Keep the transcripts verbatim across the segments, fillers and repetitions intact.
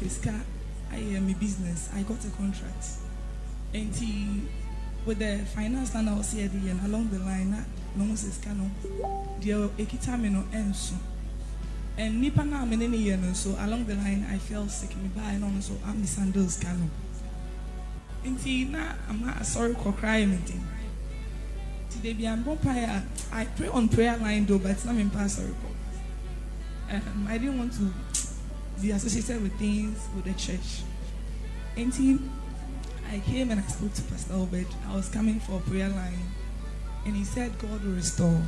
Fiska, I am a business. I got a contract. And he, with the finance and I was here and along the line, no says cano, dear Ekitamino and so. And Nipana many years so along the line I fell sick me by and also I'm the sandals cano. And he now I'm not sorry for crying. Today be I'm prayer. I pray on prayer line though, but it's not in pastor. Um, I didn't want to be associated with things with the church. And he, I came and I spoke to Pastor Obed. I was coming for a prayer line, and he said God will restore.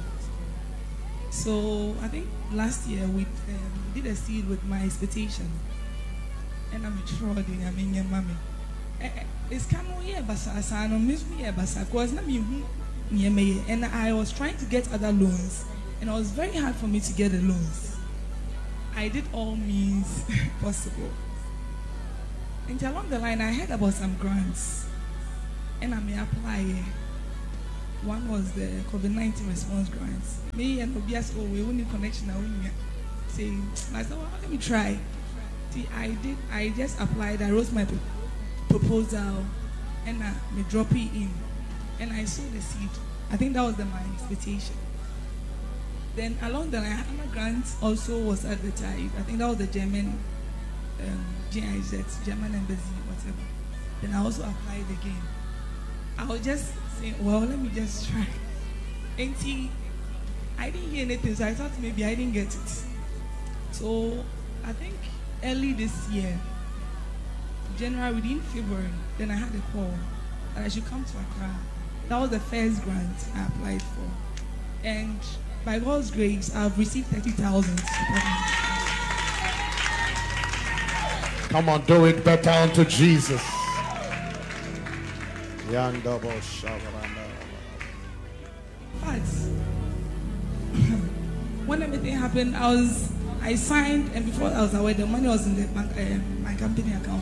So I think last year we um, did a seed with my expectation, and I'm sure I mean your mommy. It's kind of yeah, but I don't miss me, but because not me near me, and I was trying to get other loans, and it was very hard for me to get the loans. I did all means possible. And along the line, I heard about some grants, and I may apply. One was the COVID nineteen response grants. Me and Obias, oh, we only connection. I only say, I said, well, let me try. See, I did. I just applied. I wrote my proposal, and I may drop it in, and I sowed the seed. I think that was the, my expectation. Then along the line, Hannah Grant also was advertised. I think that was the German, um, G I Z, German embassy, whatever. Then I also applied again. I was just saying, well, let me just try. And see, I didn't hear anything, so I thought maybe I didn't get it. So I think early this year, January, within February, then I had a call that I should come to Accra. That was the first grant I applied for. And by God's grace, I've received thirty thousand. Come on, do it better unto Jesus. But when everything happened, I was I signed, and before I was aware, the money was in the bank, uh, my company account.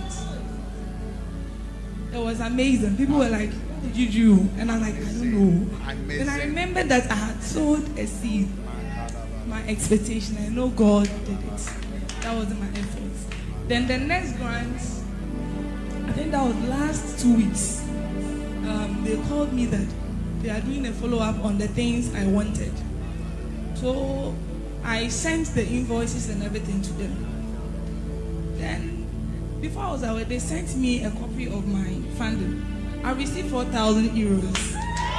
It was amazing. People were like, "What did you do?" And I'm like, "I don't know." Amazing. Then I remembered that I had sowed a seed. My expectation, I know God did it. That wasn't my efforts. Then the next grant, I think that was last two weeks. Um, they called me that they are doing a follow-up on the things I wanted. So I sent the invoices and everything to them. Then, before I was away, they sent me a copy of my funding. I received four thousand euros.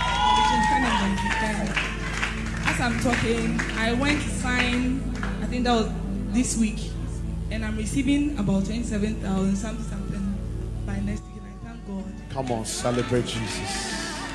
And as I'm talking, I went to sign, I think that was this week, and I'm receiving about twenty-seven thousand, something, something by next week, and I thank God. Come on, celebrate Jesus.